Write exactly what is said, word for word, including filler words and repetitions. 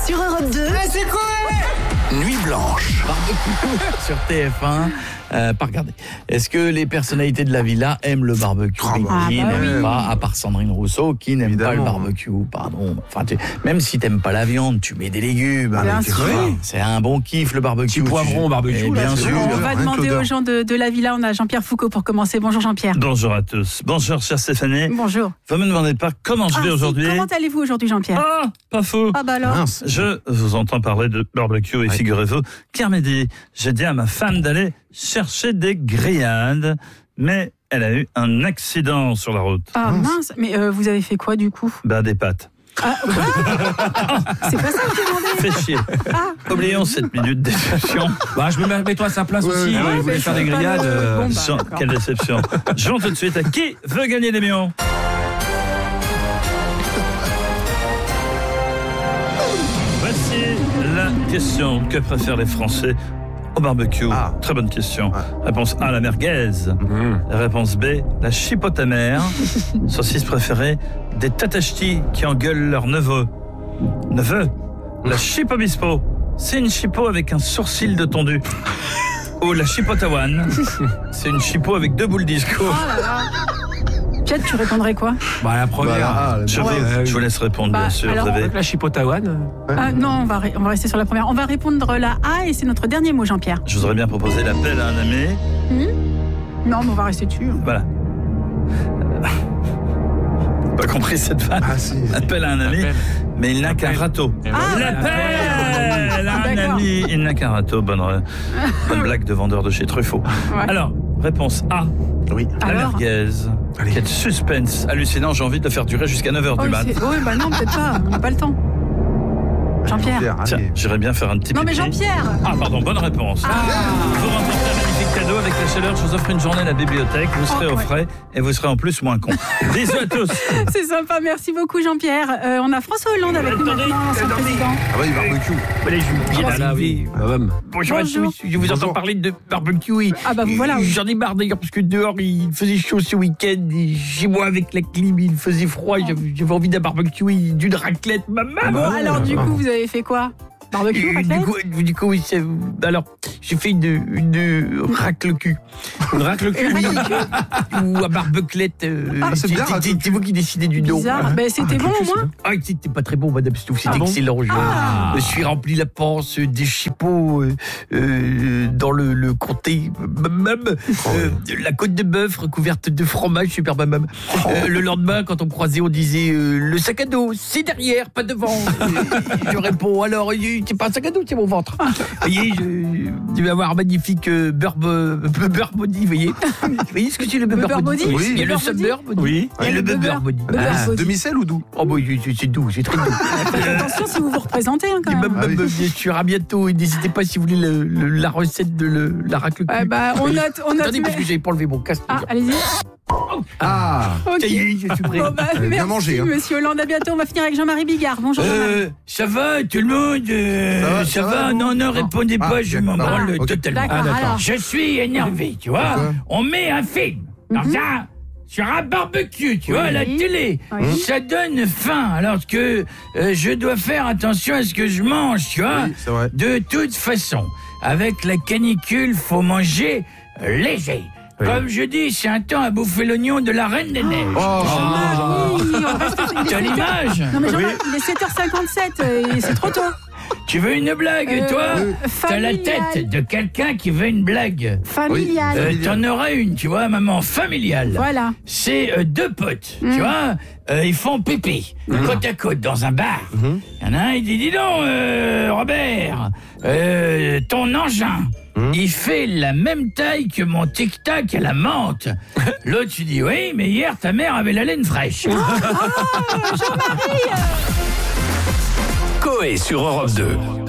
sur Europe deux. Ah, c'est quoi? Nuit blanche. Sur T F un. Euh, pas regarder. Est-ce que les personnalités de la villa aiment le barbecue? Ah, Qui bah n'aime oui. pas, à part Sandrine Rousseau, qui n'aime pas le Évidemment. barbecue? Pardon. Enfin, tu- même si t'aimes pas la viande, tu mets des légumes. Bien Avec- sûr. Ouais, c'est un bon kiff le barbecue. Petit poivron Tu- barbecue, Eh là, bien c'est sûr. bon. On va Rien que demander l'odeur. aux gens de, de la villa. On a Jean-Pierre Foucault pour commencer. Bonjour Jean-Pierre. Bonjour à tous. Bonjour, chère Stéphanie. Bonjour. Vous me demandez pas comment je Ah, vais si, aujourd'hui. Comment allez-vous aujourd'hui Jean-Pierre? Ah, pas faux. Ah bah alors. Mince. Je vous entends parler de barbecue et Ouais. figurez-vous qu'à midi, j'ai dit à ma femme d'aller chercher des grillades, mais elle a eu un accident sur la route. Ah mince. Mais euh, vous avez fait quoi du coup? Ben, des pâtes. Ah, quoi? C'est pas ça que je demandais. Fait chier. Ah. Oublions cette minute déception. Bah, je me mets, mets-toi à sa place Ouais, aussi. ouais, euh, ouais, il voulait mais faire c'est des pas grillades. le- euh, bon, bah. Sans- d'accord. Quelle déception. Jouons tout de suite à qui veut gagner des millions. Voici la question. Que préfèrent les Français au barbecue? Ah. Très bonne question. Ouais. Réponse A, la merguez. Mmh. Réponse B, la chipote amère. Saucisse préférée des tatachtis qui engueulent leur neveu. Neveu, la chipobispo. C'est une chipot avec un sourcil de tondu. Ou la chipotawan. C'est une chipot avec deux boules disco. Oh là là. Pierre, tu répondrais quoi? Bah, la première. Bah, Je, Ouais, vous, ouais, je vous laisse répondre, Bah, bien sûr. alors, Vous avez... Avec la chipotawan. Ah, non, on va, ré- on va rester sur la première. On va répondre la A et c'est notre dernier mot Jean-Pierre. Je voudrais bien proposer l'appel à un ami. Non, mais on va rester dessus. Voilà. Pas compris cette vanne. Ah, si. Appel à un ami, Appel. mais il n'a qu'un Appel. râteau. Eh ben, Ah, L'appel à un D'accord. ami, il n'a qu'un râteau. Bonne, re- bonne blague de vendeur de chez Truffaut. Ouais. Alors, réponse A, Oui. la Alors merguez. Allez. Quel suspense hallucinant, j'ai envie de le faire durer jusqu'à neuf heures Oh, du mat. c'est- oui, bah non, peut-être pas. On n'a pas le temps. Jean-Pierre. Tiens, j'irais bien faire un petit Non mais pipi. Jean-Pierre. Ah pardon, bonne réponse. Vous remportez un magnifique cadeau avec la chaleur. Je vous offre une journée à la bibliothèque. Vous serez Oh, au ouais. frais et vous serez en plus moins con. Bisous à tous. C'est sympa, merci beaucoup Jean-Pierre. Euh, on a François Hollande avec nous maintenant, ancien président. Ah, oui, barbecue. Allez, je vous Ah, là, oui. Ah, bah, Bonjour, à Bonjour. tous, je vous Bonjour. entends parler de barbecue. oui. Ah bah vous voilà. oui. J'en ai marre d'ailleurs parce que dehors il faisait chaud ce week-end et chez moi avec la clim il faisait froid. J'avais j'avais envie d'un barbecue, oui, d'une raclette, maman. Bon, alors du coup, vous avez fait quoi? Barbecue, Euh, raclette? du coup, du coup, oui, c'est- alors j'ai fait une, une racle cul, une racle cul, Une oui. racle ou à barbeclette. euh, Ah, c'est c'est- bien, c'est- racle c'est vous qui décidez du nom. Bizarre. Ben, c'était bon au moins? Ah, c'était pas très bon, Madame Stouff, c'était Ah bon excellent. Je, Ah. je me suis rempli la panse euh, des chipots euh, euh, dans le, le comté, même euh, la côte de bœuf recouverte de fromage, super mamam. Euh, le lendemain, quand on me croisait, on disait euh, le sac à dos, c'est derrière, pas devant. Et je réponds alors, euh, c'est pas un sac à dos, c'est mon ventre. Vous voyez, je, je vais avoir un magnifique euh, beurre, bo- beurre body, vous voyez. Vous voyez ce que c'est le beurre, beurre body? Oui. Il y a le beurre sub-beurre body. Oui. Il y a le beurre- beurre body. beurre Ah, body. demi-sel ou doux? Oh, bah, c'est c'est doux, c'est très doux. Faites attention si vous vous représentez hein, quand Et même. même, même, bien sûr, à bientôt. Et n'hésitez pas si vous voulez le- le- la recette de le- la racle cul. Ouais, bah, on note, on note. Attendez, parce que j'avais pas enlevé mon casque. Ah, allez-y. Ah. Ok. Ça y est, je suis prêt. Bon, bah, Bien merci, mangé, hein. monsieur Hollande. À bientôt. On va finir avec Jean-Marie Bigard. Bonjour. Jean-Marie. Euh, ça va, tout le monde euh, Ça va, Ça ça va, va, Non, non, non répondez Ah, pas, je m'en d'accord. branle Ok. totalement. D'accord, Ah, d'accord. alors. Je suis énervé, tu vois. Pourquoi On met un film dans Mhm. un, sur un barbecue, tu Oui. vois, à la télé. Oui. Ça donne faim, alors que euh, je dois faire attention à ce que je mange, tu vois. Oui, c'est vrai. De toute façon, avec la canicule, faut manger euh, léger. Oui. Comme je dis, c'est un temps à bouffer l'oignon de la Reine des Neiges. Oh. Jean-Marie, on reste- il est T'as sept heures- l'image? Non mais Jean-Marie, il est sept heures cinquante-sept et c'est trop tôt. Tu veux une blague, Euh, toi T'as la familial. tête de quelqu'un qui veut une blague. Familial. Euh, Familial. T'en auras une, tu vois, maman, familiale. Voilà. C'est euh, deux potes, Mm. tu vois, euh, ils font pipi, côte à côte, dans un bar. Il y en a un, il dit, dis donc, euh, Robert, euh, ton engin, il fait la même taille que mon tic-tac à la menthe. L'autre, tu dis, oui, mais hier, ta mère avait la laine fraîche. Ah, Coé sur Europe deux.